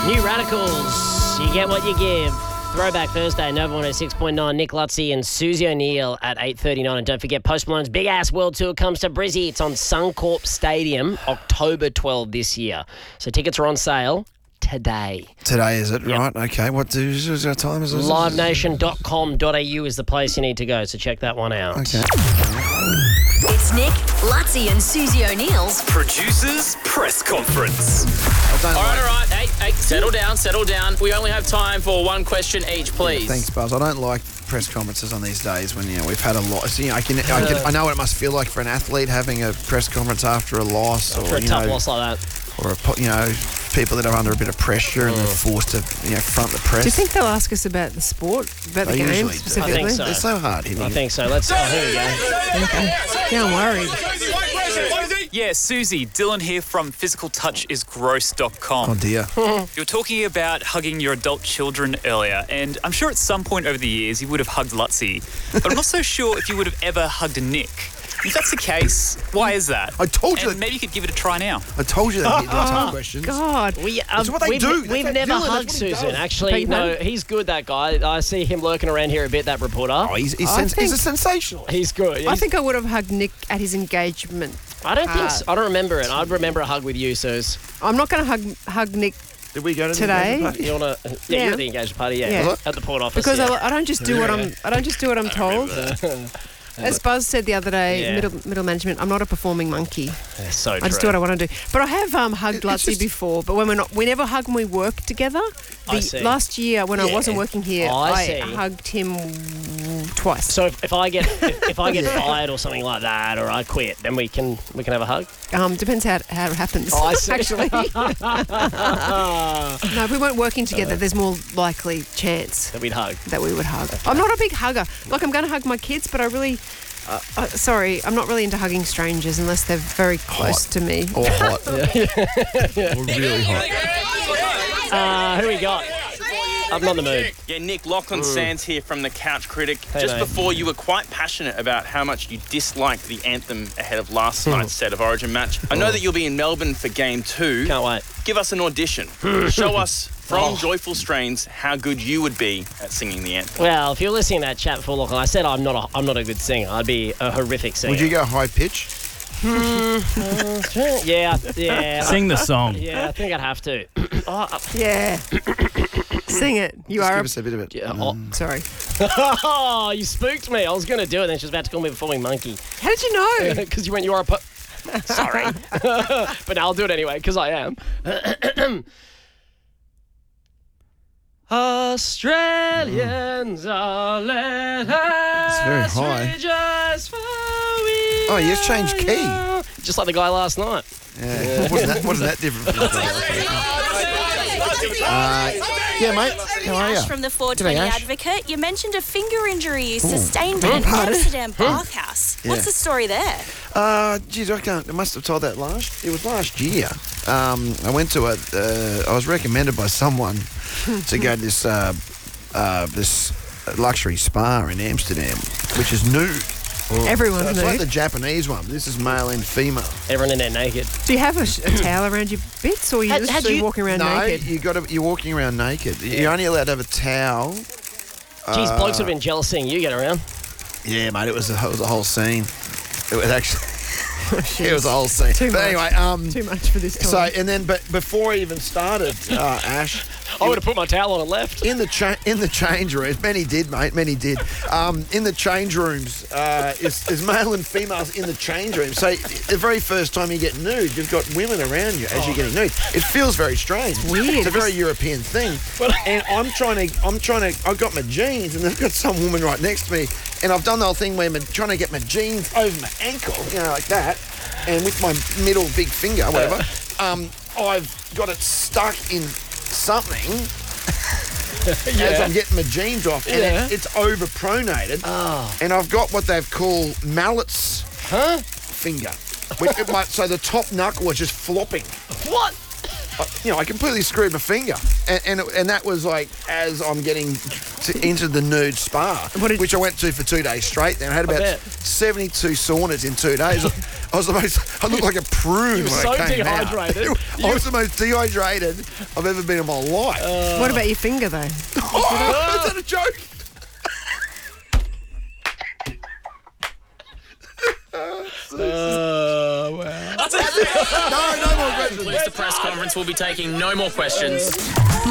New Radicals, you get what you give. Throwback Thursday, Nova 106.9, Nick Lutzy and Susie O'Neill at 8:39. And don't forget, Post Malone's Big Ass World Tour comes to Brizzy. It's on Suncorp Stadium, October 12 this year. So tickets are on sale today. Today, is it? Yep. Right, okay. What time is it? Livenation.com.au is the place you need to go, so check that one out. Okay. It's Nick, Lutzy and Susie O'Neill's Producers Press Conference. All right. Hey, settle down. We only have time for one question each, please. Yeah, thanks, Buzz. I don't like press conferences on these days when we've had a lot. So, I know what it must feel like for an athlete having a press conference after a loss, or For a tough loss like that. or people that are under a bit of pressure and they're forced to front the press. Do you think they'll ask us about the sport, about the game usually do. specifically? I think so. They're so hard hitting. I think so. Here we go. Okay. Yeah, I'm worried. Yeah, Susie, Dylan here from physicaltouchisgross.com. Oh dear. You were talking about hugging your adult children earlier, and I'm sure at some point over the years you would have hugged Lutzy, but I'm not so sure if you would have ever hugged Nick. If that's the case, why is that? I told you and maybe you could give it a try now. I told you that. Tough questions. God. That's what they do. We've That's never Dylan, that's hugged what he Susan. does. Actually, no, he's good, that guy. I see him lurking around here a bit, that reporter. Oh, he's a sensationalist. He's good. I think I would have hugged Nick at his engagement. I don't think so. I don't remember it. I'd remember a hug with you, Suze. I'm not going to hug Nick Did we go to today. the party? You wanna? Yeah, you're at the engagement party. Yeah, at the port office. Because yeah. I don't just do what I'm told. As Buzz said the other day, middle management, I'm not a performing monkey. That's so true. I just do what I want to do. But I have hugged Lutzy before, but we never hug when we work together. I see. Last year when I wasn't working here, I hugged him twice. So if I get fired or something like that, or I quit, then we can have a hug. Depends how it happens. I see. Actually, no, if we weren't working together, there's more likely chance That we'd hug. that we would hug. I'm not a big hugger. Like, I'm going to hug my kids, but I really, I'm not really into hugging strangers unless they're very close to me. Or hot. Or really hot. Who we got? I'm not in the mood. Yeah, Nick, Lachlan Sands here from the Couch Critic. Hey, Just mate. before, you were quite passionate about how much you disliked the anthem ahead of last night's State of Origin match. I know that you'll be in Melbourne for Game 2. Can't wait. Give us an audition. Show us from Joyful Strains how good you would be at singing the anthem. Well, if you're listening to that chat before, Lachlan, I said I'm not a good singer. I'd be a horrific singer. Would you go high pitch? Yeah. Sing the song. Yeah, I think I'd have to. Yeah. Sing it. You Just are. give us a bit of it. Sorry. Oh, you spooked me. I was going to do it, then she was about to call me a performing monkey. How did you know? Because you went, Sorry. But now I'll do it anyway, because I am. Australians are let us very high. rejoice, for we Oh, you've changed key. are- Just like the guy last night. Yeah. Wasn't that different from the yeah, mate. How are you? Ash from the 420 G'day, Ash. Advocate. You mentioned a finger injury you sustained at an Amsterdam bathhouse. What's the story there? Geez, I must have told that it was last year. I went to I was recommended by someone to go to this luxury spa in Amsterdam, which is nude. Everyone's It's like nude. the Japanese one. This is male and female. Everyone in there naked. Do you have a towel around your bits, or are you Had just you- walking around No, naked? you're walking around naked. You're only allowed to have a towel. Geez, blokes would have been jealous seeing you get around. Yeah, mate, it was a whole scene. It was actually it was a whole scene. Too But much. anyway, Too much for this time. so but before I even started, Ash, I would have put my towel on and left. in the change rooms, many did, mate, many did. In the change rooms, there's male and females in the change room. So the very first time you get nude, you've got women around you as you're getting nude. It feels very strange. weird. It's a very European thing. And I've got my jeans, and I've got some woman right next to me, and I've done the whole thing where I'm trying to get my jeans over my ankle, like that, and with my middle big finger, whatever. I've got it stuck in something as I'm getting my jeans off, and it's over-pronated, and I've got what they've called mallet's finger. So the top knuckle is just flopping. What? I completely screwed my finger, and that was like as I'm getting into the nude spa, which I went to for 2 days straight. Then I had about 72 saunas in 2 days. I looked like a prune when so I came dehydrated. out. I was the most dehydrated I've ever been in my life. What about your finger, though? Is that a joke? Wow. No more questions. Concludes the press conference. We'll be taking no more questions.